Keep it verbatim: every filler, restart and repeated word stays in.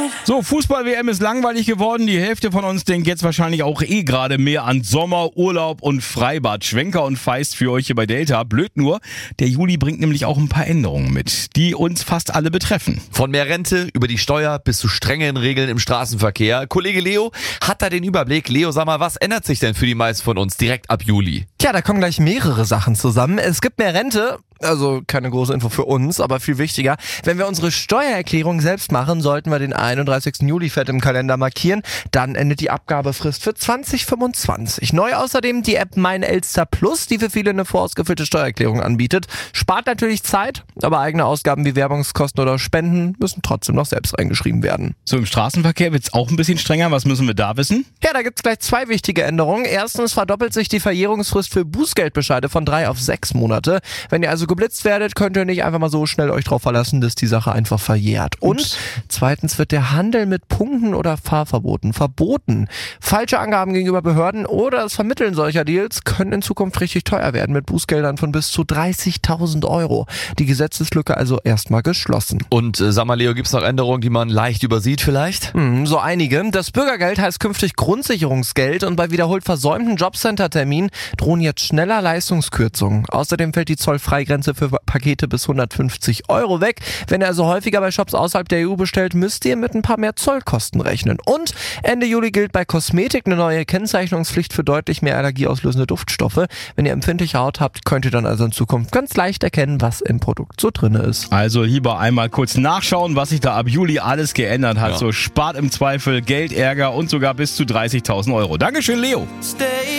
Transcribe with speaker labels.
Speaker 1: So, Fußball-W M ist langweilig geworden. Die Hälfte von uns denkt jetzt wahrscheinlich auch eh gerade mehr an Sommer, Urlaub und Freibad. Schwenker und Feist für euch hier bei Delta. Blöd nur, der Juli bringt nämlich auch ein paar Änderungen mit, die uns fast alle betreffen.
Speaker 2: Von mehr Rente über die Steuer bis zu strengen Regeln im Straßenverkehr. Kollege Leo hat da den Überblick. Leo, sag mal, was ändert sich denn für die meisten von uns direkt ab Juli?
Speaker 3: Tja, da kommen gleich mehrere Sachen zusammen. Es gibt mehr Rente, also keine große Info für uns, aber viel wichtiger. Wenn wir unsere Steuererklärung selbst machen, sollten wir den einunddreißigsten Juli fett im Kalender markieren. Dann endet die Abgabefrist für zwanzig fünfundzwanzig. Neu außerdem die App Mein Elster Plus, die für viele eine vorausgefüllte Steuererklärung anbietet. Spart natürlich Zeit, aber eigene Ausgaben wie Werbungskosten oder Spenden müssen trotzdem noch selbst eingeschrieben werden.
Speaker 1: So, im Straßenverkehr wird's auch ein bisschen strenger. Was müssen wir da wissen?
Speaker 3: Ja, da gibt's gleich zwei wichtige Änderungen. Erstens verdoppelt sich die Verjährungsfrist für Bußgeldbescheide von drei auf sechs Monate. Wenn ihr also geblitzt werdet, könnt ihr nicht einfach mal so schnell euch drauf verlassen, dass die Sache einfach verjährt. Und
Speaker 1: Ups.
Speaker 3: zweitens wird der Handel mit Punkten oder Fahrverboten verboten. Falsche Angaben gegenüber Behörden oder das Vermitteln solcher Deals können in Zukunft richtig teuer werden mit Bußgeldern von bis zu dreißigtausend Euro. Die Gesetzeslücke also erstmal geschlossen.
Speaker 2: Und äh, sag mal, Leo, gibt's noch Änderungen, die man leicht übersieht vielleicht?
Speaker 3: Hm, so einige. Das Bürgergeld heißt künftig Grundsicherungsgeld und bei wiederholt versäumten Jobcenter-Terminen drohen jetzt schneller Leistungskürzungen. Außerdem fällt die Zollfreigrenze für Pakete bis hundertfünfzig Euro weg. Wenn ihr also häufiger bei Shops außerhalb der E U bestellt, müsst ihr mit ein paar mehr Zollkosten rechnen. Und Ende Juli gilt bei Kosmetik eine neue Kennzeichnungspflicht für deutlich mehr allergieauslösende Duftstoffe. Wenn ihr empfindliche Haut habt, könnt ihr dann also in Zukunft ganz leicht erkennen, was im Produkt so drin ist.
Speaker 1: Also lieber einmal kurz nachschauen, was sich da ab Juli alles geändert hat.
Speaker 2: Ja.
Speaker 1: So spart im Zweifel Geld, Ärger und sogar bis zu dreißigtausend Euro. Dankeschön, Leo.